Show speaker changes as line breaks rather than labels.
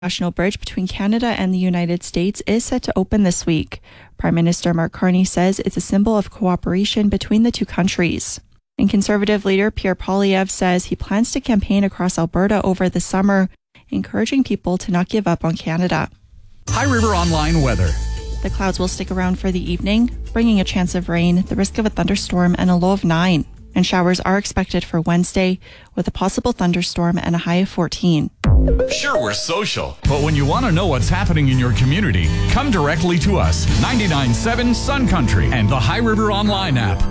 National Bridge between Canada and the United States is set to open this week. Prime Minister Mark Carney says it's a symbol of cooperation between the two countries. And Conservative leader Pierre Poilievre says he plans to campaign across Alberta over the summer, encouraging people to not give up on Canada.
High River Online weather.
The clouds will stick around for the evening, bringing a chance of rain, the risk of a thunderstorm, and a low of 9. And showers are expected for Wednesday, with a possible thunderstorm and a high of 14.
Sure, we're social, but when you want to know what's happening in your community, come directly to us. 99.7 Sun Country and the High River Online app.